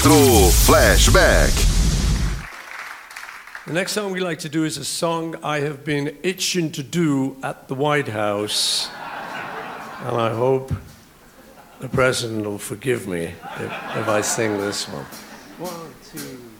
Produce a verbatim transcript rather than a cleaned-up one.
Retro Flashback. The next song we like to do is a song I have been itching to do at the White House. And I hope the president will forgive me if, if I sing this one. One, two,